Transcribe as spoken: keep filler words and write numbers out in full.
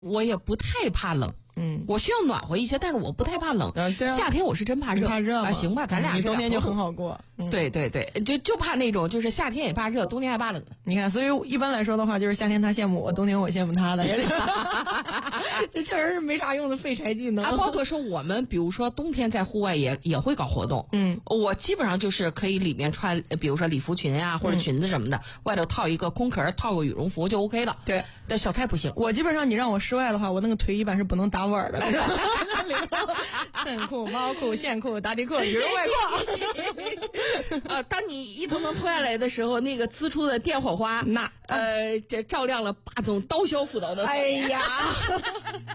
我也不太怕冷。 嗯， 我需要暖和一些，但是我不太怕冷。 嗯，对啊， 夏天我是真怕热， 怕热啊，行吧，咱俩你冬天就很好过。 嗯、对对对，就就怕那种，就是夏天也怕热，冬天还怕冷。 你看，所以一般来说的话，就是夏天他羡慕我，冬天我羡慕他的。这确实是没啥用的废柴技能。 啊，包括说我们，比如说冬天在户外也也会搞活动。 嗯， 我基本上就是可以里面穿，比如说礼服裙啊，或者裙子什么的，嗯、外头套一个空壳，套个羽绒服就 OK 了。 对， 但小蔡不行。 我基本上你让我室外的话，我那个腿一般是不能打碗的。衬裤、毛裤、线裤、打底裤、羽绒外裤。啊，当你一层层脱下来的时候，那个呲出的电火花， 那呃，这照亮了霸总刀削斧头的。 哎呀！